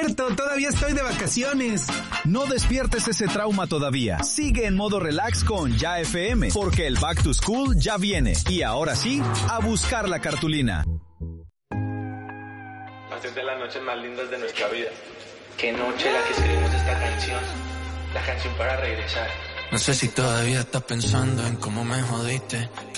cierto, todavía estoy de vacaciones. No despiertes ese trauma todavía. Sigue en modo relax con Ya FM, porque el Back to School ya viene. Y ahora sí, a buscar la cartulina. Hacer de las noches más lindas de nuestra vida. Qué noche la que escribimos esta canción. La canción para regresar. No sé si todavía estás pensando en cómo me jodiste.